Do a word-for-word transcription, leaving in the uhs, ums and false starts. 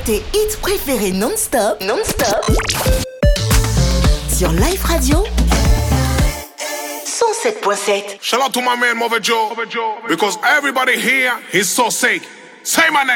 tes hits préférés non-stop, non-stop, sur Life Radio cent sept point sept. Shout out to my man Mother Joe, because everybody here is so sick. Say my name.